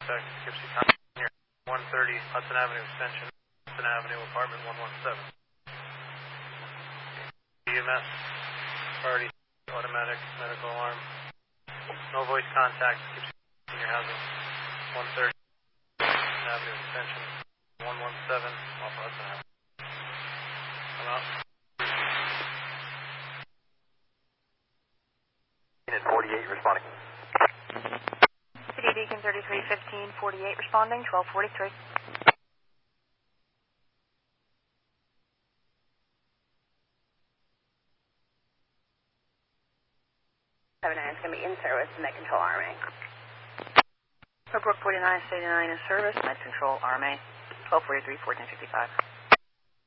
contact Poughkeepsie County here, 130 Hudson Avenue Extension, Hudson Avenue, apartment 117. EMS, priority, automatic, medical alarm. No voice contact, Poughkeepsie Senior Housing, 130 Hudson Avenue Extension, 117, off Hudson Avenue. Come out. Unit 48 responding. City Beacon 3315, 48 responding, 1243. 79 is going to be in service, Med Control RMA. Report 49, 79 in service, Med Control RMA, 1243, 1455.